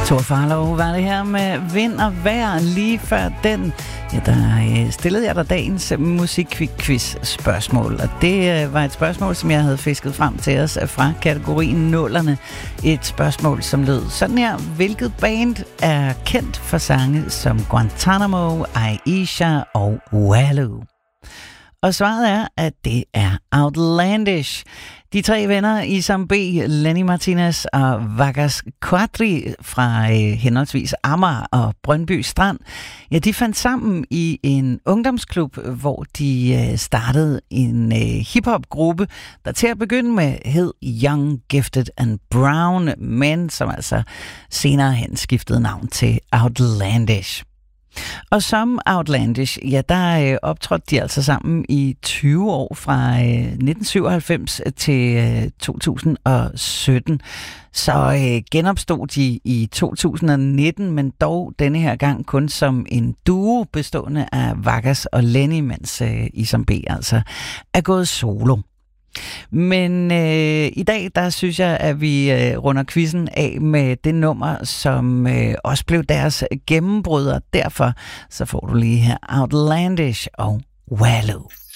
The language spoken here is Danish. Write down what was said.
Thor Farlov var det her med Vind og Vejr. Lige før den, ja, der stillede jeg dig dagens musikquiz-spørgsmål. Og det var et spørgsmål, som jeg havde fisket frem til os fra kategorien nullerne. Et spørgsmål, som lød sådan her. Hvilket band er kendt for sange som Guantanamo, Aisha og Walu? Og svaret er, at det er Outlandish. De tre venner, Isam B, Lenny Martinez og Vagas Quadri fra henholdsvis Amager og Brøndby Strand, ja, de fandt sammen i en ungdomsklub, hvor de startede en hiphop-gruppe, der til at begynde med hed Young, Gifted and Brown, men som altså senere hen skiftede navn til Outlandish. Og som Outlandish, ja, der optrådte de altså sammen i 20 år fra 1997 til 2017. Så genopstod de i 2019, men dog denne her gang kun som en duo bestående af Vagas og Lenny, mens Isam B altså er gået solo. Men i dag, der synes jeg, at vi runder quizzen af med det nummer, som også blev deres gennembrud, og derfor så får du lige her Outlandish og Walu.